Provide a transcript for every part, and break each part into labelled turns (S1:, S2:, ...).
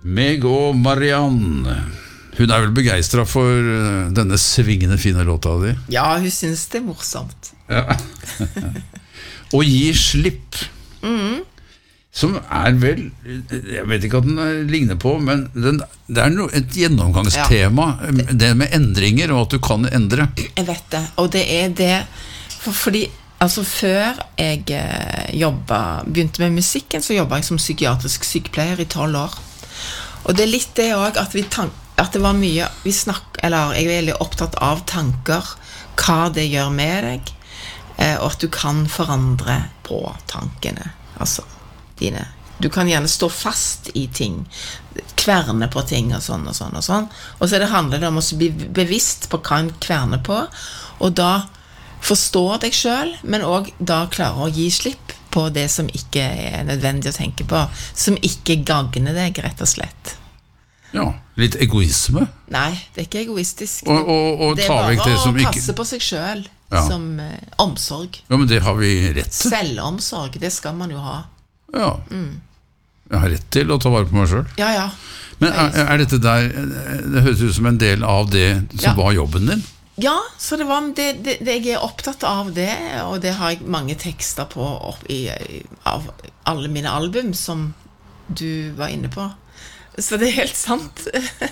S1: Meg og Marianne. Hun vel begeistret for denne svingende fine låta di.
S2: Ja, hun synes det morsomt.
S1: Ja. Og gi slipp. Som vel, jeg vet ikke at den ligner på, men det et gjennomgangstema, det med endringer og at du kan endre.
S2: Jeg vet det, og det det, fordi altså før jeg begynte med musikken, så jobbet jeg som psykiatrisk sykepleier i 12 år. Og det litt det også, at det var mye, eller jeg veldig opptatt av tanker, hva det gjør med deg, og at du kan forandre på tankene, altså dine. Du kan gjerne stå fast i ting, kverne på ting og sånn og sånn og sånn. Og så det handler det om å bli bevisst på hva en kverner på, og da forstå deg selv, men også da klare å gi slipp på det som ikke nødvendig å tenke på, som ikke gagner deg, rett og slett.
S1: Ja, litt egoisme.
S2: Nei, det ikke egoistisk.
S1: Og
S2: det
S1: ta vekk det som ikke...
S2: Det bare å passe på seg selv, som omsorg.
S1: Ja, men det har vi rett til.
S2: Selvomsorg, det skal man jo ha.
S1: Ja. Jeg har rett til å ta vare på meg selv.
S2: Ja.
S1: Men dette der, det høres ut som en del av det som var jobben din?
S2: Ja, så jeg opptatt av det, og det har jeg mange tekster på av alle mine album som du var inne på. Så det helt sant.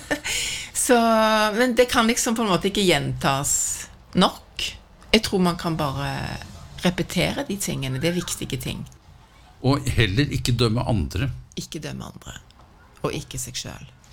S2: Men det kan liksom på en måte ikke gjentas nok. Jeg tror man kan bare repetere de tingene, det viktige ting.
S1: Og heller ikke dømme andre.
S2: Ikke dømme andre, og ikke seg selv.